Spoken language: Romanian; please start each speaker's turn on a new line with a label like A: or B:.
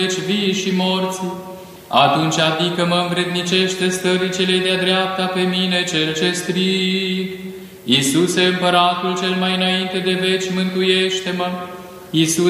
A: vii și morții, atunci adică mă învrednicește stării celei de-a dreapta pe mine cel ce strig. Iisuse, Împăratul cel mai înainte de veci, mântuiește-mă! Iisuse,